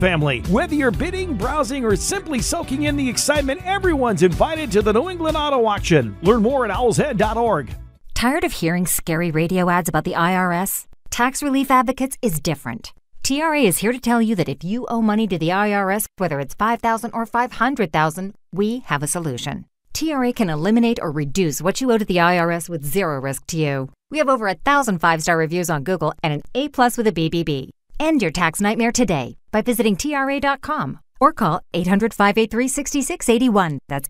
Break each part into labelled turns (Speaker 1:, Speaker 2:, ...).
Speaker 1: family. Whether you're bidding, browsing, or simply soaking in the excitement, everyone's invited to the New England Auto Auction. Learn more at owlshead.org.
Speaker 2: Tired of hearing scary radio ads about the IRS? Tax Relief Advocates is different. TRA is here to tell you that if you owe money to the IRS, whether it's $5,000 or $500,000, we have a solution. TRA can eliminate or reduce what you owe to the IRS with zero risk to you. We have over 1,000 5-star reviews on Google and an A+ with a BBB. End your tax nightmare today by visiting TRA.com or call 800-583-6681. That's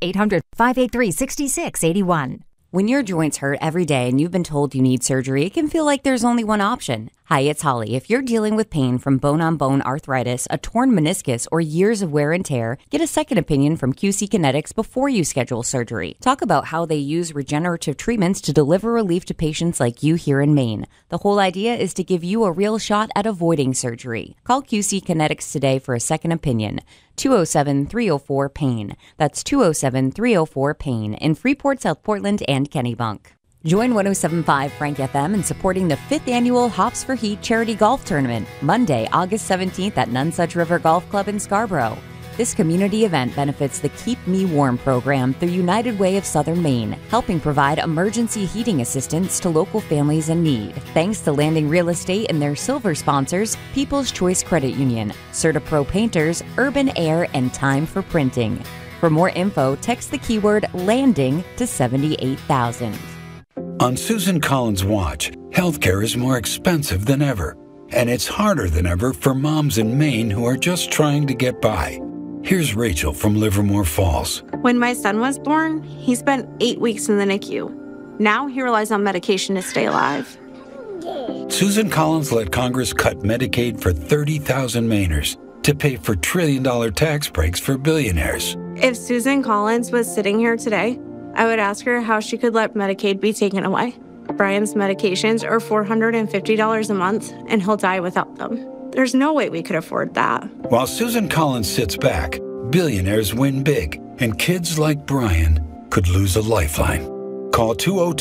Speaker 2: 800-583-6681.
Speaker 3: When your joints hurt every day and you've been told you need surgery, it can feel like there's only one option. Hi, it's Holly. If you're dealing with pain from bone-on-bone arthritis, a torn meniscus, or years of wear and tear, get a second opinion from QC Kinetics before you schedule surgery. Talk about how they use regenerative treatments to deliver relief to patients like you here in Maine. The whole idea is to give you a real shot at avoiding surgery. Call QC Kinetics today for a second opinion. 207-304-PAIN. That's 207-304-PAIN in Freeport, South Portland, and Kennebunk. Join 107.5 Frank FM in supporting the 5th annual Hops for Heat charity golf tournament, Monday, August 17th at Nonesuch River Golf Club in Scarborough. This community event benefits the Keep Me Warm program through United Way of Southern Maine, helping provide emergency heating assistance to local families in need. Thanks to Landing Real Estate and their silver sponsors, People's Choice Credit Union, CertaPro Painters, Urban Air, and Time for Printing. For more info, text the keyword LANDING to 78,000.
Speaker 4: On Susan Collins' watch, healthcare is more expensive than ever, and it's harder than ever for moms in Maine who are just trying to get by. Here's Rachel from Livermore Falls.
Speaker 5: When my son was born, he spent 8 weeks in the NICU. Now he relies on medication to stay alive.
Speaker 4: Susan Collins let Congress cut Medicaid for 30,000 Mainers to pay for trillion-dollar tax breaks for billionaires.
Speaker 5: If Susan Collins was sitting here today, I would ask her how she could let Medicaid be taken away. Brian's medications are $450 a month, and he'll die without them. There's no way we could afford that.
Speaker 4: While Susan Collins sits back, billionaires win big, and kids like Brian could lose a lifeline. Call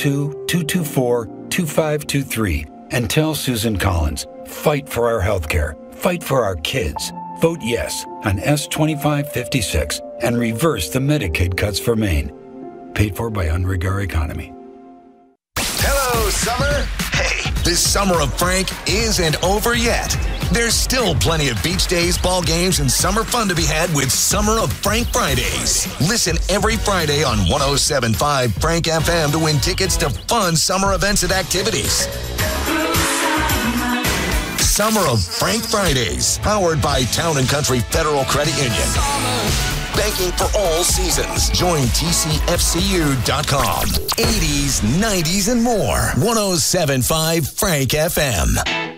Speaker 4: 202-224-2523 and tell Susan Collins, fight for our healthcare, fight for our kids. Vote yes on S-2556 and reverse the Medicaid cuts for Maine. Paid for by Unregar Economy.
Speaker 6: Hello, summer. Hey, this summer of Frank isn't over yet. There's still plenty of beach days, ball games, and summer fun to be had with Summer of Frank Fridays. Listen every Friday on 107.5 Frank FM to win tickets to fun summer events and activities. Summer of Frank Fridays, powered by Town & Country Federal Credit Union. Banking for all seasons. Join TCFCU.com. 80s, 90s, and more. 107.5 Frank FM.